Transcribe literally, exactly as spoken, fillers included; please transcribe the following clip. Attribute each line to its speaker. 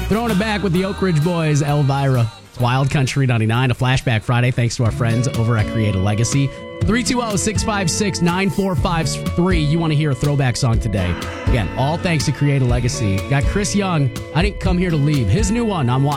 Speaker 1: Throwing it back with the Oak Ridge Boys, Elvira. It's Wild Country ninety-nine, a flashback Friday, thanks to our friends over at Create a Legacy. three two zero, six five six, nine four five three. You want to hear a throwback song today. Again, all thanks to Create a Legacy. Got Chris Young, I Didn't Come Here to Leave. His new one on Wild.